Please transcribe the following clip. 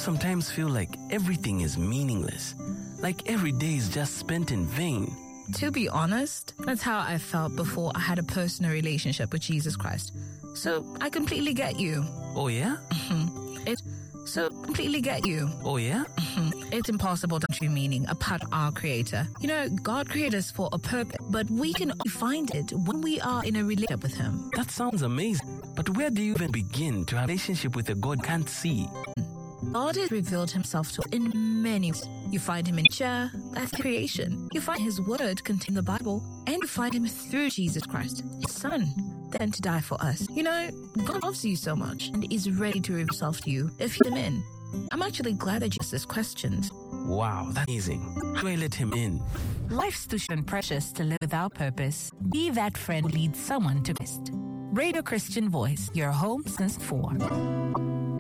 sometimes feel like everything is meaningless? Like every day is just spent in vain? To be honest, that's how I felt before I had a personal relationship with Jesus Christ. So I completely get you. Oh yeah? Completely get you. Oh yeah? It's impossible to find meaning apart from our Creator. You know, God created us for a purpose, but we can only find it when we are in a relationship with Him. That sounds amazing. But where do you even begin to have a relationship with a God you can't see? God has revealed Himself to us in many ways. You find Him in nature, that's creation. You find His Word contained in the Bible, and you find Him through Jesus Christ, His Son, then to die for us. You know, God loves you so much and is ready to reveal Himself to you if you let Him in. I'm actually glad that you asked this question. Wow, that's amazing. How do I let Him in? Life's too short and precious to live without purpose. Be that friend who leads someone to Christ. Radio Christian Voice, your home since 4.